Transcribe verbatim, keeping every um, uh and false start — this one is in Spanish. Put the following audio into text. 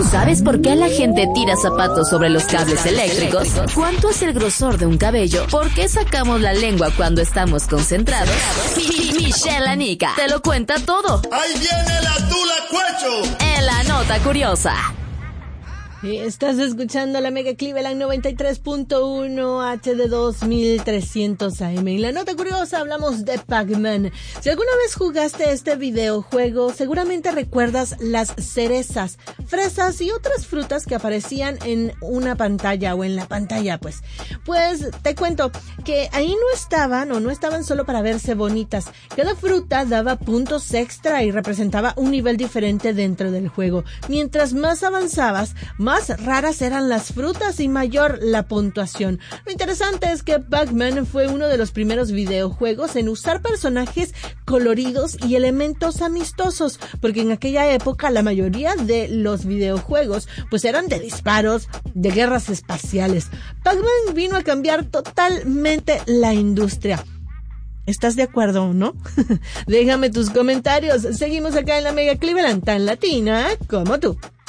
¿Tú sabes por qué la gente tira zapatos sobre los cables eléctricos? ¿Cuánto es el grosor de un cabello? ¿Por qué sacamos la lengua cuando estamos concentrados? Michelle Anica te lo cuenta todo. ¡Ahí viene la tula cuecho! En la nota curiosa. Estás escuchando la Mega Cleveland noventa y tres punto uno H D dos mil trescientos A M. En la nota curiosa hablamos de Pac-Man. Si alguna vez jugaste este videojuego, seguramente recuerdas las cerezas, fresas y otras frutas que aparecían en una pantalla o en la pantalla, pues. Pues te cuento que ahí no estaban o no estaban solo para verse bonitas. Cada fruta daba puntos extra y representaba un nivel diferente dentro del juego. Mientras más avanzabas, más Más raras eran las frutas y mayor la puntuación. Lo interesante es que Pac-Man fue uno de los primeros videojuegos en usar personajes coloridos y elementos amistosos, porque en aquella época la mayoría de los videojuegos pues eran de disparos, de guerras espaciales. Pac-Man vino a cambiar totalmente la industria. ¿Estás de acuerdo o no? Déjame tus comentarios. Seguimos acá en la Mega Cleveland, tan latina como tú.